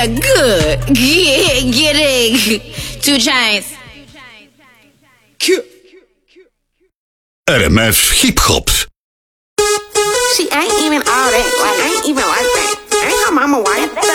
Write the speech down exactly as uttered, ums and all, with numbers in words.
Good. Get, get it. Two Chainz. R M F Hip Hop. She ain't even all that. Like, ain't even like that. Ain't her mama white.